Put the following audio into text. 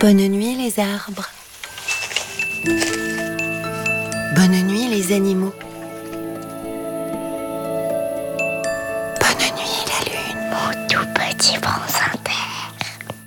Bonne nuit les arbres. Bonne nuit les animaux. Bonne nuit la lune. Mon tout petit France Inter.